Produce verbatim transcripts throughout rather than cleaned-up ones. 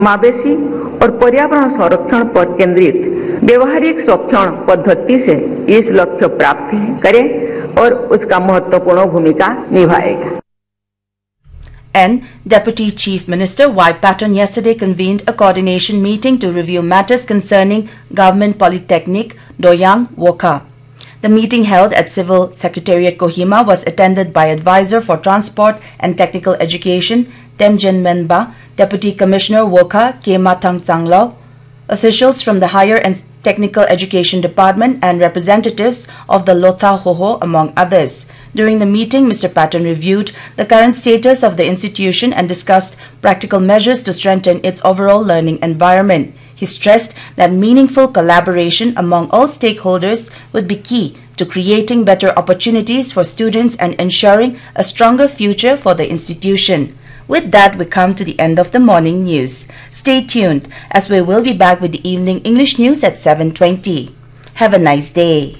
समावेशी और पर्यावरण संरक्षण पर केंद्रित व्यवहारिक शिक्षण पद्धति से इस लक्ष्य प्राप्त करें और उसका महत्वपूर्ण भूमिका निभाएगा. And Deputy Chief Minister Y. Paton yesterday convened a coordination meeting to review matters concerning Government Polytechnic Doyang Wokha. The meeting held at Civil Secretariat Kohima was attended by Advisor for Transport and Technical Education Temjen Menba, Deputy Commissioner Wokha Kema Thang Tsanglao, officials from the Higher and Technical Education Department and representatives of the Lotha Hoho, among others. During the meeting, Mister Paton reviewed the current status of the institution and discussed practical measures to strengthen its overall learning environment. He stressed that meaningful collaboration among all stakeholders would be key to creating better opportunities for students and ensuring a stronger future for the institution. With that, we come to the end of the morning news. Stay tuned as we will be back with the evening English news at seven twenty. Have a nice day.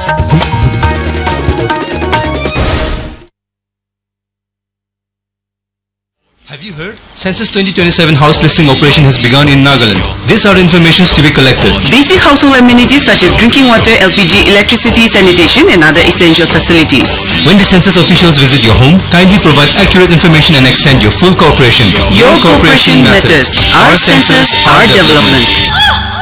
Have you heard? Census twenty twenty-seven house listing operation has begun in Nagaland. These are informations to be collected. Basic household amenities such as drinking water, L P G, electricity, sanitation and other essential facilities. When the census officials visit your home, kindly provide accurate information and extend your full cooperation. Your cooperation matters. Our census, our development.